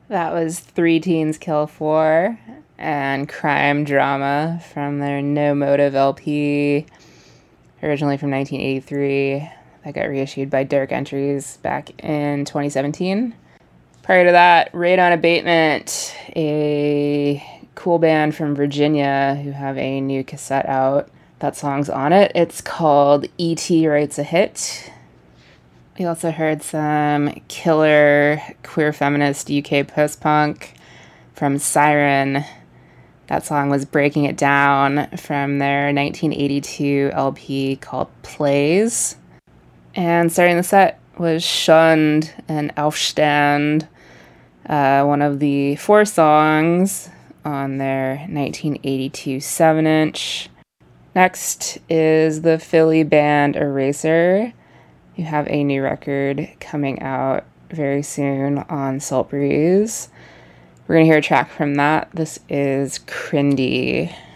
That was Three Teens Kill Four and Crime Drama from their No Motive LP, originally from 1983. That got reissued by Dark Entries back in 2017. Prior to that, Radon Abatement, a cool band from Virginia who have a new cassette out. That song's on it. It's called E.T. Writes a Hit. We also heard some killer queer feminist UK post-punk from Siren. That song was Breaking It Down from their 1982 LP called Plays. And starting the set was Shunned and Aufstand, one of the 4 songs on their 1982 7-inch. Next is the Philly band Eraser, who have a new record coming out very soon on Salt Breeze. We're going to hear a track from that. This is Crindy.